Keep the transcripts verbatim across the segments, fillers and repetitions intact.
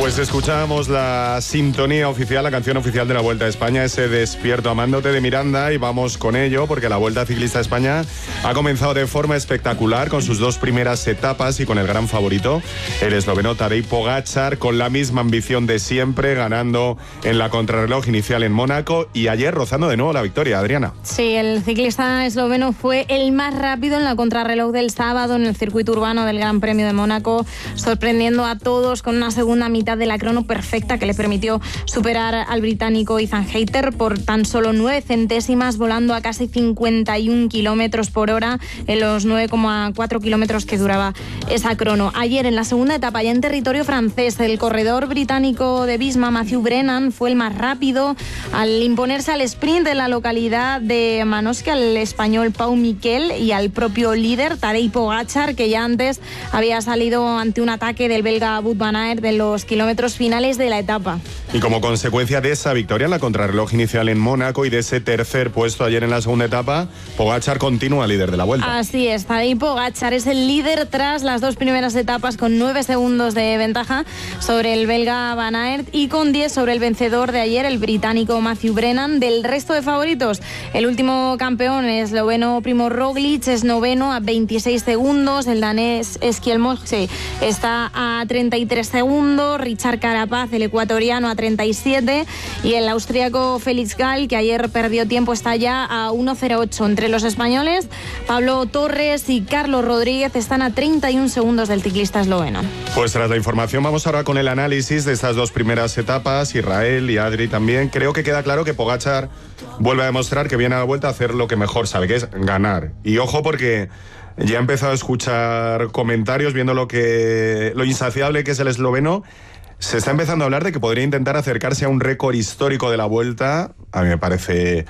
Pues escuchábamos la sintonía oficial, la canción oficial de la Vuelta a España, ese Despierto amándote de Miranda, y vamos con ello porque la Vuelta Ciclista a España ha comenzado de forma espectacular con sus dos primeras etapas y con el gran favorito, el esloveno Tadej Pogačar, con la misma ambición de siempre, ganando en la contrarreloj inicial en Mónaco y ayer rozando de nuevo la victoria. Adriana. Sí, el ciclista esloveno fue el más rápido en la contrarreloj del sábado en el circuito urbano del Gran Premio de Mónaco, sorprendiendo a todos con una segunda mitad de la crono perfecta que le permitió superar al británico Ethan Hayter por tan solo nueve centésimas, volando a casi cincuenta y un kilómetros por hora en los nueve coma cuatro kilómetros que duraba esa crono. Ayer en la segunda etapa, ya en territorio francés, el corredor británico de Visma, Matthew Brennan, fue el más rápido al imponerse al sprint de la localidad de Manosque al español Pau Miquel y al propio líder Tadej Pogačar, que ya antes había salido ante un ataque del belga Wout van Aert de los kilómetros finales de la etapa. Y como consecuencia de esa victoria en la contrarreloj inicial en Mónaco y de ese tercer puesto ayer en la segunda etapa, Pogačar continúa líder de la Vuelta. Así es, Tadej Pogačar es el líder tras las dos primeras etapas con nueve segundos de ventaja sobre el belga Van Aert y con diez sobre el vencedor de ayer, el británico Matthew Brennan. Del resto de favoritos, el último campeón esloveno Primo Roglic es noveno a veintiséis segundos, el danés Eskiel Mosse está a treinta y tres segundos, Richard Carapaz, el ecuatoriano, a treinta y siete, y el austríaco Felix Gall, que ayer perdió tiempo, está ya a uno cero ocho. Entre los españoles, Pablo Torres y Carlos Rodríguez están a treinta y un segundos del ciclista esloveno. Pues tras la información vamos ahora con el análisis de estas dos primeras etapas. Israel y Adri también. Creo que queda claro que Pogačar vuelve a demostrar que viene a la Vuelta a hacer lo que mejor sabe, que es ganar. Y ojo, porque ya he empezado a escuchar comentarios viendo lo que lo insaciable que es el esloveno. Se está empezando a hablar de que podría intentar acercarse a un récord histórico de la Vuelta. A mí me parece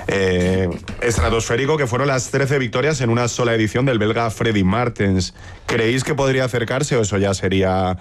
eh, estratosférico, que fueron las trece victorias en una sola edición del belga Freddy Martens. ¿Creéis que podría acercarse o eso ya sería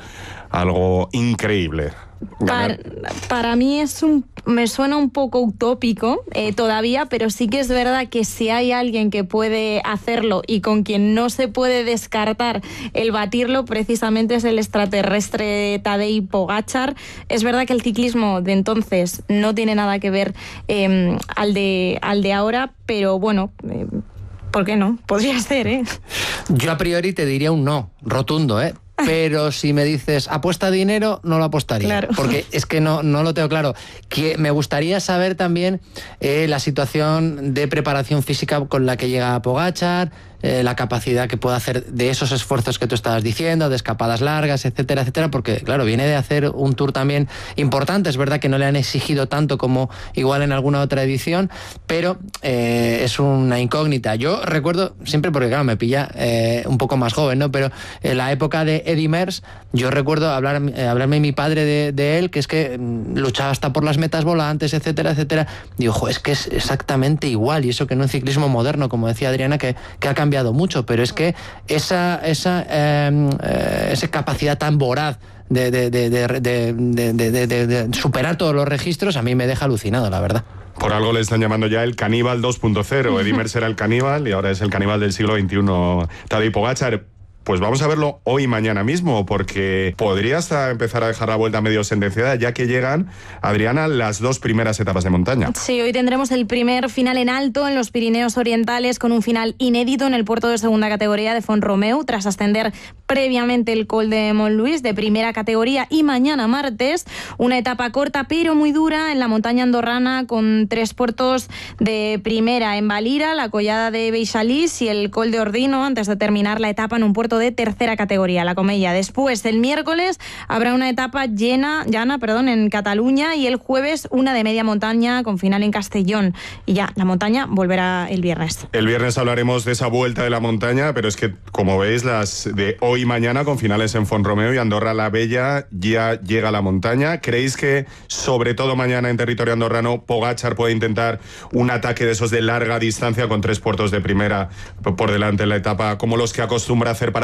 algo increíble? Para, para mí es un, me suena un poco utópico eh, todavía, pero sí que es verdad que si hay alguien que puede hacerlo y con quien no se puede descartar el batirlo, precisamente es el extraterrestre Tadej Pogačar. Es verdad que el ciclismo de entonces no tiene nada que ver eh, al de, al de ahora, pero bueno, eh, ¿por qué no? Podría ser, ¿eh? Yo a priori te diría un no, rotundo, ¿eh? Pero si me dices, apuesta dinero, no lo apostaría. Claro. Porque es que no, no lo tengo claro. Que me gustaría saber también eh, la situación de preparación física con la que llega Pogačar, eh, la capacidad que puede hacer de esos esfuerzos que tú estabas diciendo, de escapadas largas, etcétera, etcétera, porque claro, viene de hacer un tour también importante. Es verdad que no le han exigido tanto como igual en alguna otra edición, pero eh, es una incógnita. Yo recuerdo siempre, porque claro, me pilla eh, un poco más joven, ¿no? Pero en la época de Eddy Merckx, yo recuerdo hablar, eh, hablarme mi padre de, de él, que es que mm, luchaba hasta por las metas volantes, etcétera, etcétera. Digo, jo, es que es exactamente igual, y eso que en un ciclismo moderno, como decía Adriana, que, que ha cambiado mucho, pero es que esa, esa, eh, eh, esa capacidad tan voraz de, de, de, de, de, de, de, de, de superar todos los registros, a mí me deja alucinado, la verdad. Por algo le están llamando ya el caníbal dos punto cero. Eddy Merckx era el caníbal y ahora es el caníbal del siglo veintiuno, Tadej Pogačar. Pues vamos a verlo hoy y mañana mismo, porque podría hasta empezar a dejar la Vuelta medio sentenciada, ya que llegan, Adriana, las dos primeras etapas de montaña. Sí, hoy tendremos el primer final en alto en los Pirineos Orientales, con un final inédito en el puerto de segunda categoría de Font-Romeu, tras ascender previamente el Col de Montluís de primera categoría, y mañana martes una etapa corta pero muy dura en la montaña andorrana, con tres puertos de primera en Valira, la collada de Beixalís y el Col de Ordino, antes de terminar la etapa en un puerto de tercera categoría, la Comella. Después, el miércoles, habrá una etapa llena, llana perdón, en Cataluña, y el jueves una de media montaña con final en Castellón. Y ya, la montaña volverá el viernes. El viernes hablaremos de esa vuelta de la montaña, pero es que, como veis, las de hoy y mañana con finales en Font-Romeu y Andorra la Bella, ya llega la montaña. ¿Creéis que, sobre todo mañana en territorio andorrano, Pogačar puede intentar un ataque de esos de larga distancia con tres puertos de primera por delante en la etapa, como los que acostumbra hacer para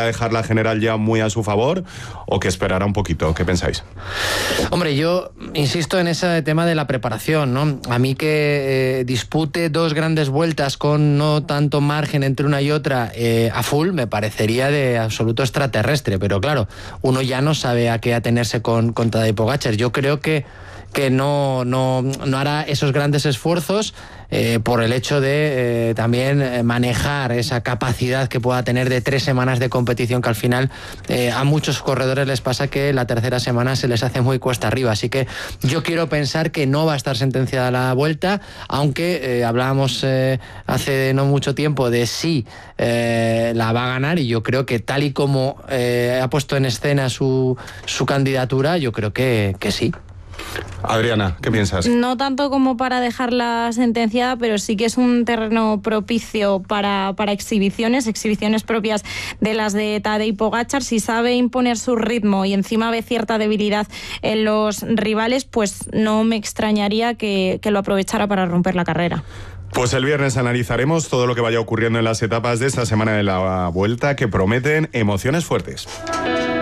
para dejar la general ya muy a su favor o que esperará un poquito? ¿Qué pensáis? Hombre, yo insisto en ese tema de la preparación, ¿no? A mí que eh, dispute dos grandes vueltas con no tanto margen entre una y otra eh, a full me parecería de absoluto extraterrestre, pero claro, uno ya no sabe a qué atenerse con, con Tadej Pogačar. Yo creo que que no, no, no hará esos grandes esfuerzos eh, por el hecho de eh, también eh, manejar esa capacidad que pueda tener de tres semanas de competición, que al final eh, a muchos corredores les pasa que la tercera semana se les hace muy cuesta arriba. Así que yo quiero pensar que no va a estar sentenciada la Vuelta, aunque eh, hablábamos eh, hace no mucho tiempo de si eh, la va a ganar, y yo creo que tal y como eh, ha puesto en escena su, su candidatura, yo creo que, que sí. Adriana, ¿qué piensas? No tanto como para dejarla sentenciada, pero sí que es un terreno propicio para, para exhibiciones, exhibiciones propias de las de Tadej Pogačar. Si sabe imponer su ritmo y encima ve cierta debilidad en los rivales, pues no me extrañaría que, que lo aprovechara para romper la carrera. Pues el viernes analizaremos todo lo que vaya ocurriendo en las etapas de esta semana de la Vuelta, que prometen emociones fuertes.